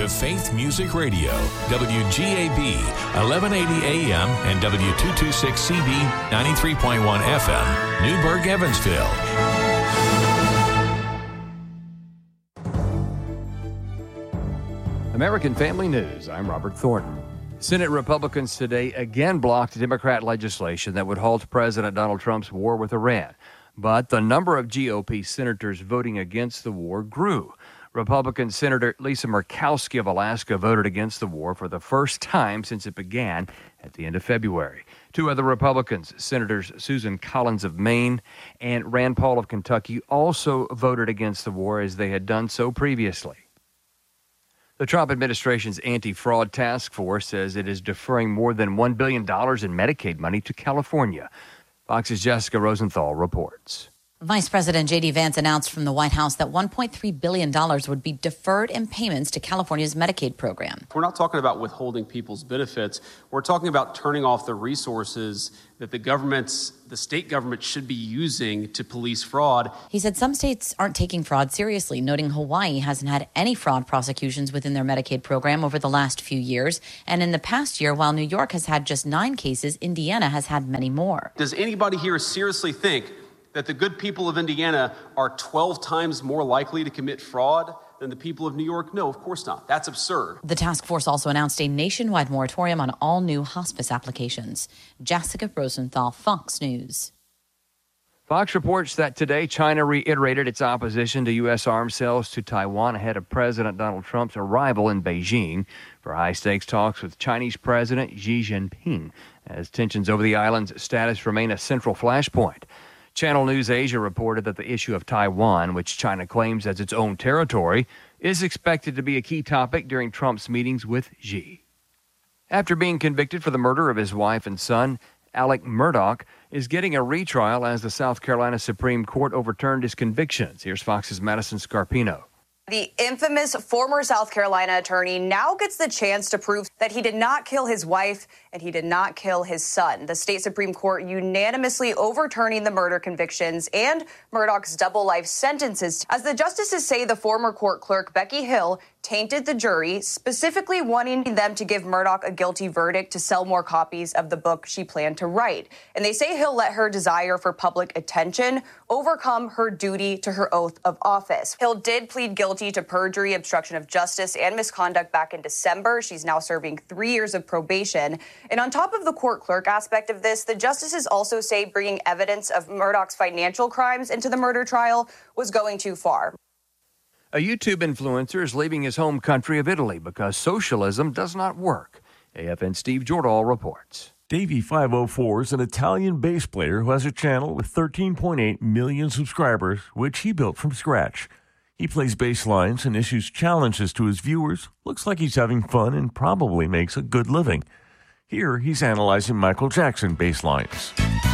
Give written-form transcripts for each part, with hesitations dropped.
to Faith Music Radio, WGAB, 1180 AM and W226CB, 93.1 FM, Newburgh, Evansville. American Family News, I'm Robert Thornton. Senate Republicans today again blocked Democrat legislation that would halt President Donald Trump's war with Iran. But the number of GOP senators voting against the war grew. Republican Senator Lisa Murkowski of Alaska voted against the war for the first time since it began at the end of February. Two other Republicans, Senators Susan Collins of Maine and Rand Paul of Kentucky, also voted against the war as they had done so previously. The Trump administration's anti-fraud task force says it is deferring more than $1 billion in Medicaid money to California. Fox's Jessica Rosenthal reports. Vice President J.D. Vance announced from the White House that $1.3 billion would be deferred in payments to California's Medicaid program. We're not talking about withholding people's benefits. We're talking about turning off the resources that the state government should be using to police fraud. He said some states aren't taking fraud seriously, noting Hawaii hasn't had any fraud prosecutions within their Medicaid program over the last few years. And in the past year, while New York has had just 9 cases, Indiana has had many more. Does anybody here seriously think that the good people of Indiana are 12 times more likely to commit fraud than the people of New York? No, of course not. That's absurd. The task force also announced a nationwide moratorium on all new hospice applications. Jessica Rosenthal, Fox News. Fox reports that today China reiterated its opposition to U.S. arms sales to Taiwan ahead of President Donald Trump's arrival in Beijing for high-stakes talks with Chinese President Xi Jinping, as tensions over the island's status remain a central flashpoint. Channel News Asia reported that the issue of Taiwan, which China claims as its own territory, is expected to be a key topic during Trump's meetings with Xi. After being convicted for the murder of his wife and son, Alec Murdaugh is getting a retrial as the South Carolina Supreme Court overturned his convictions. Here's Fox's Madison Scarpino. The infamous former South Carolina attorney now gets the chance to prove that he did not kill his wife and he did not kill his son. The state Supreme Court unanimously overturning the murder convictions and Murdaugh's double life sentences. As the justices say, the former court clerk, Becky Hill, tainted the jury, specifically wanting them to give Murdaugh a guilty verdict to sell more copies of the book she planned to write. And they say Hill let her desire for public attention overcome her duty to her oath of office. Hill did plead guilty to perjury, obstruction of justice, and misconduct back in December. She's now serving 3 years of probation. And on top of the court clerk aspect of this, the justices also say bringing evidence of Murdaugh's financial crimes into the murder trial was going too far. A YouTube influencer is leaving his home country of Italy because socialism does not work. AFN Steve Jordahl reports. Davey504 is an Italian bass player who has a channel with 13.8 million subscribers, which he built from scratch. He plays bass lines and issues challenges to his viewers. Looks like he's having fun and probably makes a good living. Here, he's analyzing Michael Jackson bass lines.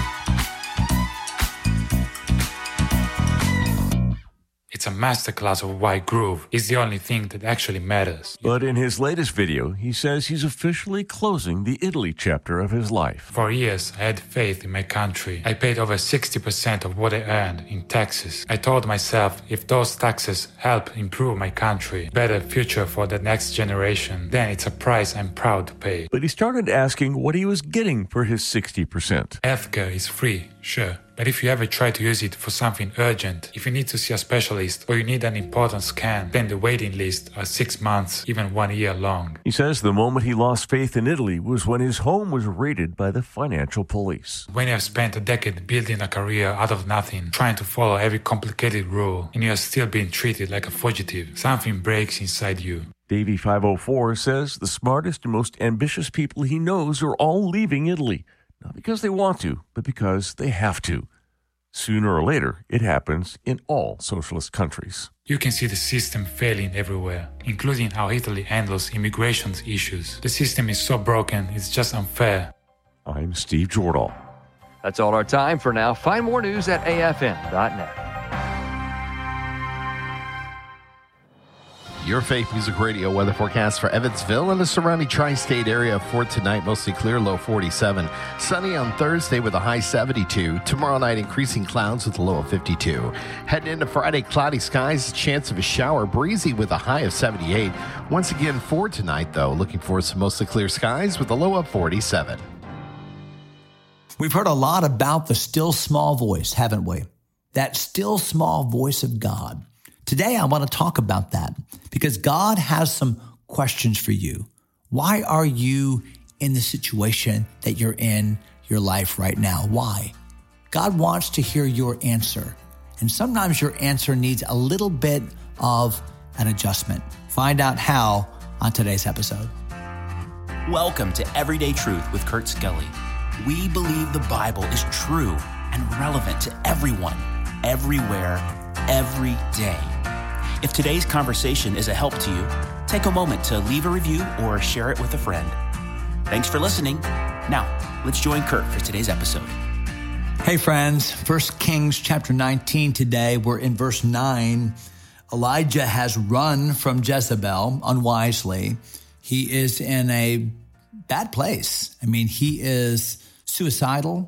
It's a masterclass of why groove is the only thing that actually matters. But in his latest video, he says he's officially closing the Italy chapter of his life. For years, I had faith in my country. I paid over 60% of what I earned in taxes. I told myself, if those taxes help improve my country, better future for the next generation, then it's a price I'm proud to pay. But he started asking what he was getting for his 60%. Healthcare is free, sure. But if you ever try to use it for something urgent, if you need to see a specialist or you need an important scan, then the waiting lists are 6 months, even 1 year long. He says the moment he lost faith in Italy was when his home was raided by the financial police. When you have spent a decade building a career out of nothing, trying to follow every complicated rule, and you are still being treated like a fugitive, something breaks inside you. Davey504 says the smartest and most ambitious people he knows are all leaving Italy. Not because they want to, but because they have to. Sooner or later, it happens in all socialist countries. You can see the system failing everywhere, including how Italy handles immigration issues. The system is so broken, it's just unfair. I'm Steve Jordahl. That's all our time for now. Find more news at afn.net. Your Faith Music Radio weather forecast for Evansville and the surrounding tri-state area for tonight, mostly clear, low 47. Sunny on Thursday with a high 72. Tomorrow night, increasing clouds with a low of 52. Heading into Friday, cloudy skies, chance of a shower, breezy with a high of 78. Once again for tonight, though, looking for some mostly clear skies with a low of 47. We've heard a lot about the still small voice, haven't we? That still small voice of God. Today, I want to talk about that because God has some questions for you. Why are you in the situation that you're in your life right now? Why? God wants to hear your answer. And sometimes your answer needs a little bit of an adjustment. Find out how on today's episode. Welcome to Everyday Truth with Kurt Skelly. We believe the Bible is true and relevant to everyone, everywhere, every day. If today's conversation is a help to you, take a moment to leave a review or share it with a friend. Thanks for listening. Now, let's join Kurt for today's episode. Hey friends, 1 Kings chapter 19 today. We're in verse 9. Elijah has run from Jezebel unwisely. He is in a bad place. I mean, he is suicidal.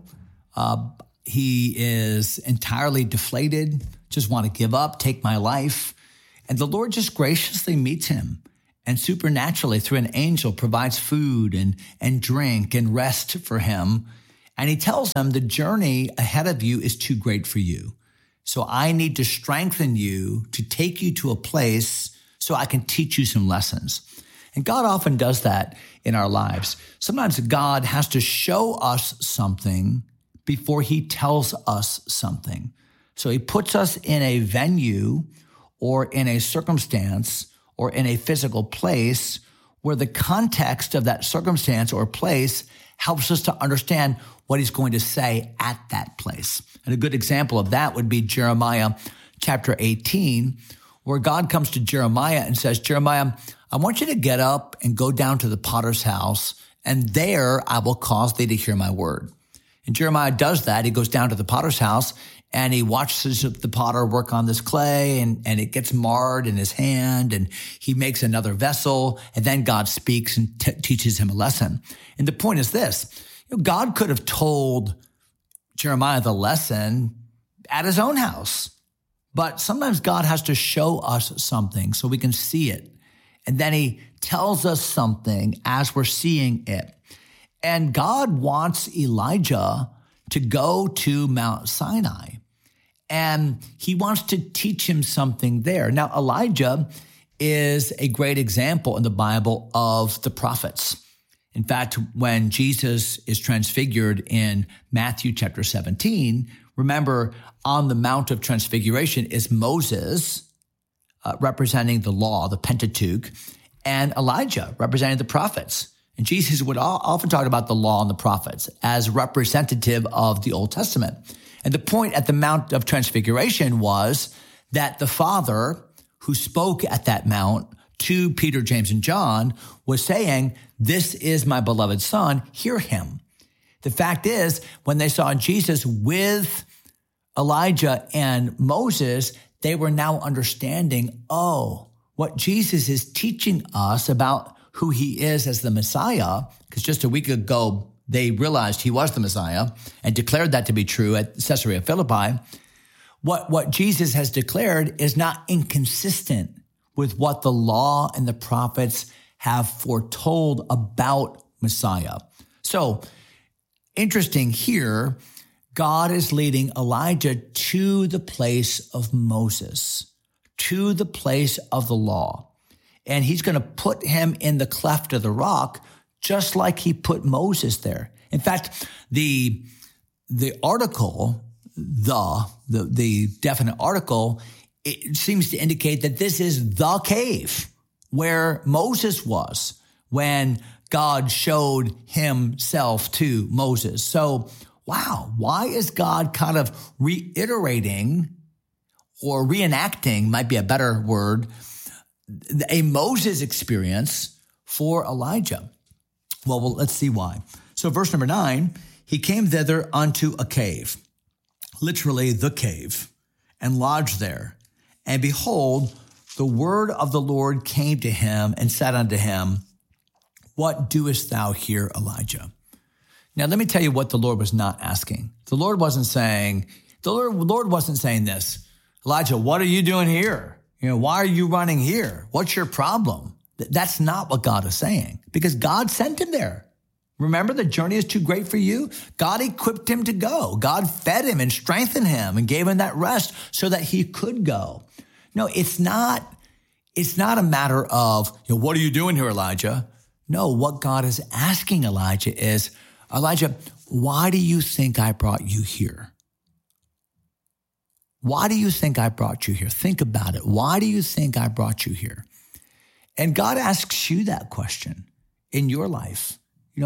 He is entirely deflated, just want to give up, take my life. And the Lord just graciously meets him and supernaturally through an angel provides food and drink and rest for him. And he tells him the journey ahead of you is too great for you. So I need to strengthen you to take you to a place so I can teach you some lessons. And God often does that in our lives. Sometimes God has to show us something before he tells us something. So he puts us in a venue or in a circumstance or in a physical place where the context of that circumstance or place helps us to understand what he's going to say at that place. And a good example of that would be Jeremiah chapter 18, where God comes to Jeremiah and says, Jeremiah, I want you to get up and go down to the potter's house, and there I will cause thee to hear my word. And Jeremiah does that. He goes down to the potter's house and he watches the potter work on this clay and it gets marred in his hand and he makes another vessel. And then God speaks and teaches him a lesson. And the point is this, God could have told Jeremiah the lesson at his own house, but sometimes God has to show us something so we can see it. And then he tells us something as we're seeing it. And God wants Elijah to go to Mount Sinai, and he wants to teach him something there. Now, Elijah is a great example in the Bible of the prophets. In fact, when Jesus is transfigured in Matthew chapter 17, remember on the Mount of Transfiguration is Moses representing the law, the Pentateuch, and Elijah representing the prophets. And Jesus would often talk about the law and the prophets as representative of the Old Testament. And the point at the Mount of Transfiguration was that the Father who spoke at that mount to Peter, James, and John was saying, this is my beloved Son, hear him. The fact is, when they saw Jesus with Elijah and Moses, they were now understanding, what Jesus is teaching us about who he is as the Messiah, because just a week ago, they realized he was the Messiah and declared that to be true at Caesarea Philippi. What Jesus has declared is not inconsistent with what the law and the prophets have foretold about Messiah. So, interesting here, God is leading Elijah to the place of Moses, to the place of the law. And he's going to put him in the cleft of the rock, just like he put Moses there. In fact, the article, the definite article, it seems to indicate that this is the cave where Moses was when God showed himself to Moses. So, wow, why is God kind of reiterating or reenacting, might be a better word, a Moses experience for Elijah? Well, let's see why. So verse number 9, he came thither unto a cave, literally the cave, and lodged there. And behold, the word of the Lord came to him and said unto him, what doest thou here, Elijah? Now, let me tell you what the Lord was not asking. The Lord wasn't saying this, Elijah, what are you doing here? Why are you running here? What's your problem? That's not what God is saying, because God sent him there. Remember, the journey is too great for you. God equipped him to go. God fed him and strengthened him and gave him that rest so that he could go. No, it's not a matter of, what are you doing here, Elijah? No, what God is asking Elijah is, Elijah, why do you think I brought you here? Why do you think I brought you here? Think about it. Why do you think I brought you here? And God asks you that question in your life.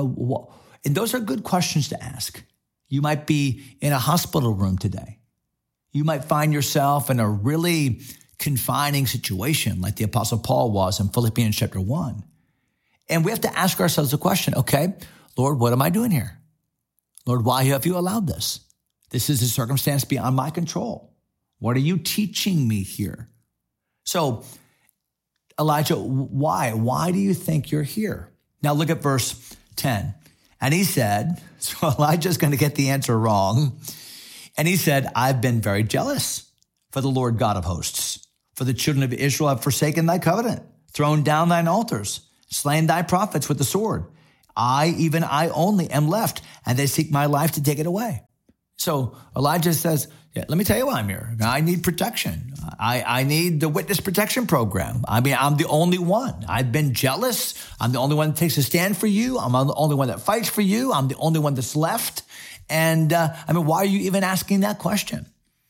And those are good questions to ask. You might be in a hospital room today. You might find yourself in a really confining situation like the Apostle Paul was in Philippians chapter 1. And we have to ask ourselves the question, okay, Lord, what am I doing here? Lord, why have you allowed this? This is a circumstance beyond my control. What are you teaching me here? So, Elijah, why? Why do you think you're here? Now look at verse 10. And he said, so Elijah's going to get the answer wrong. And he said, I've been very jealous for the Lord God of hosts. For the children of Israel have forsaken thy covenant, thrown down thine altars, slain thy prophets with the sword. Even I only am left, and they seek my life to take it away. So Elijah says, let me tell you why I'm here. I need protection. I need the witness protection program. I'm the only one. I've been jealous. I'm the only one that takes a stand for you. I'm the only one that fights for you. I'm the only one that's left. And why are you even asking that question?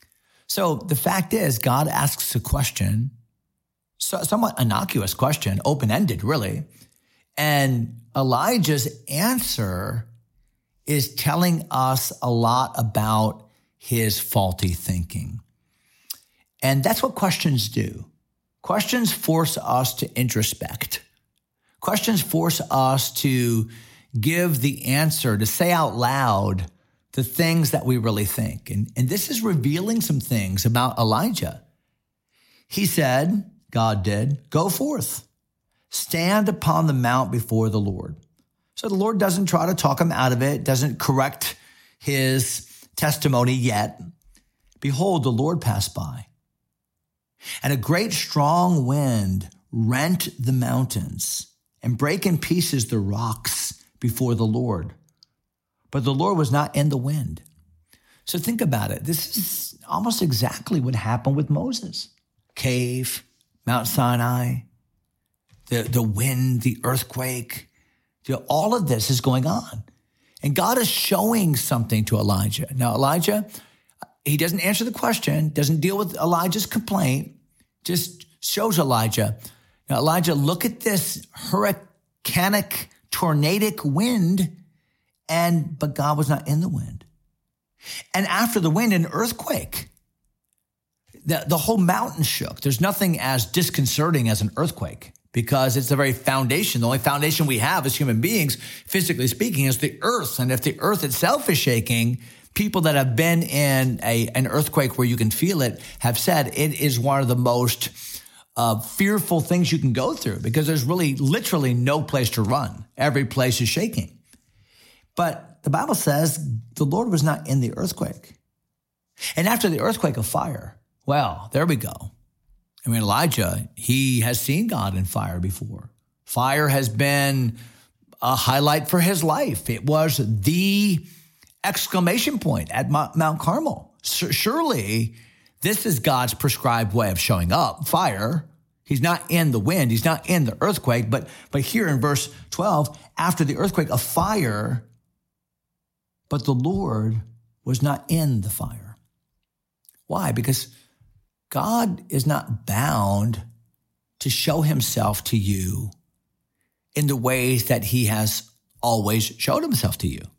So the fact is, God asks a question, somewhat innocuous question, open-ended really. And Elijah's answer is telling us a lot about his faulty thinking. And that's what questions do. Questions force us to introspect. Questions force us to give the answer, to say out loud the things that we really think. And this is revealing some things about Elijah. He said, God did, go forth, stand upon the mount before the Lord. So the Lord doesn't try to talk him out of it, doesn't correct his testimony yet. Behold, the Lord passed by, and a great strong wind rent the mountains and brake in pieces the rocks before the Lord. But the Lord was not in the wind. So think about it. This is almost exactly what happened with Moses. Cave, Mount Sinai, the wind, the earthquake, all of this is going on. And God is showing something to Elijah. Now, Elijah, he doesn't answer the question, doesn't deal with Elijah's complaint, just shows Elijah, now, Elijah, look at this hurricanic, tornadic wind, but God was not in the wind. And after the wind, an earthquake. The whole mountain shook. There's nothing as disconcerting as an earthquake, because it's the very foundation. The only foundation we have as human beings, physically speaking, is the earth. And if the earth itself is shaking, people that have been in an earthquake where you can feel it have said it is one of the most fearful things you can go through, because there's really literally no place to run. Every place is shaking. But the Bible says the Lord was not in the earthquake. And after the earthquake, a fire. Well, there we go. Elijah, he has seen God in fire before. Fire has been a highlight for his life. It was the exclamation point at Mount Carmel. Surely this is God's prescribed way of showing up. Fire. He's not in the wind. He's not in the earthquake. But here in verse 12, after the earthquake, a fire, but the Lord was not in the fire. Why? Because God is not bound to show himself to you in the ways that he has always showed himself to you.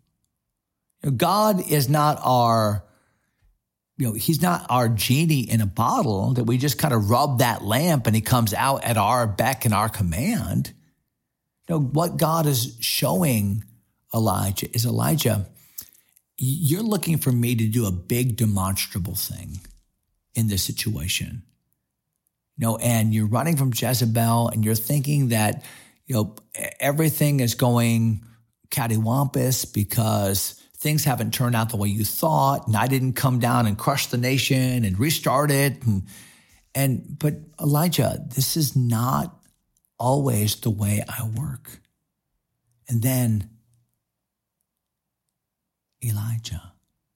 God is not he's not our genie in a bottle that we just kind of rub that lamp and he comes out at our beck and our command. What God is showing Elijah is, Elijah, you're looking for me to do a big demonstrable thing in this situation. and you're running from Jezebel and you're thinking that, everything is going cattywampus because things haven't turned out the way you thought, and I didn't come down and crush the nation and restart it. But Elijah, this is not always the way I work. And then Elijah,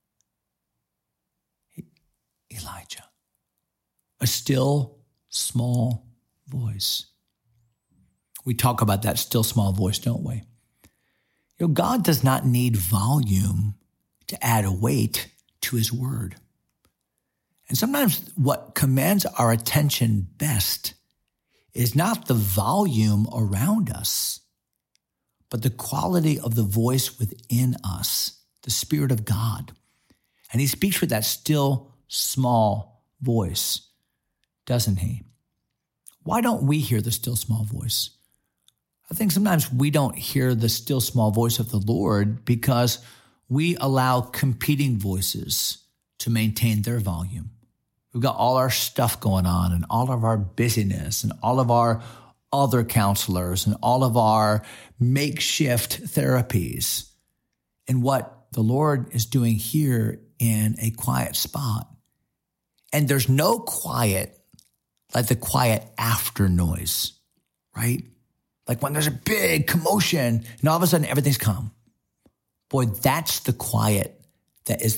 a still small voice. We talk about that still small voice, don't we? God does not need volume to add a weight to his word. And sometimes what commands our attention best is not the volume around us, but the quality of the voice within us, the Spirit of God. And he speaks with that still small voice, doesn't he? Why don't we hear the still small voice? I think sometimes we don't hear the still small voice of the Lord because we allow competing voices to maintain their volume. We've got all our stuff going on and all of our busyness and all of our other counselors and all of our makeshift therapies. And what the Lord is doing here in a quiet spot. And there's no quiet like the quiet after noise, right? Like when there's a big commotion and all of a sudden everything's calm. Boy, that's the quiet that is